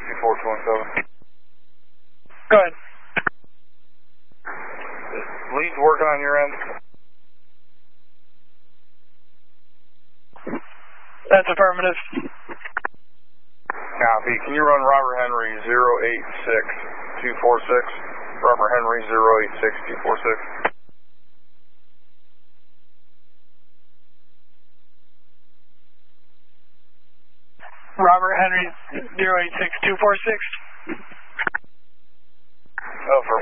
52427. Go ahead. Leads working on your end? That's affirmative. Copy. Can you run Robert Henry 086246? Robert Henry 086246. Robert Henry 086246. Affirmative.